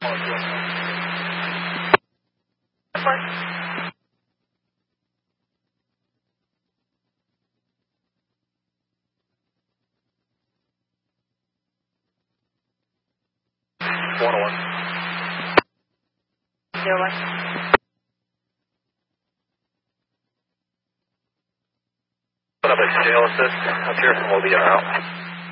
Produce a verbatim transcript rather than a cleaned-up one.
one oh one. Zero one. Put up a jail assist up here, we'll be out.